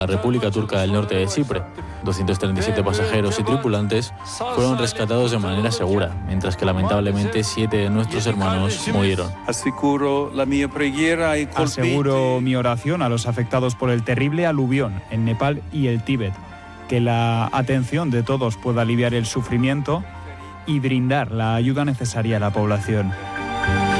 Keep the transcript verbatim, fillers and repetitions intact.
La República Turca del Norte de Chipre. doscientos treinta y siete pasajeros y tripulantes fueron rescatados de manera segura, mientras que lamentablemente siete de nuestros hermanos murieron. Aseguro la mia preghiera ai colpiti. Aseguro mi oración a los afectados por el terrible aluvión en Nepal y el Tíbet, que la atención de todos pueda aliviar el sufrimiento y brindar la ayuda necesaria a la población.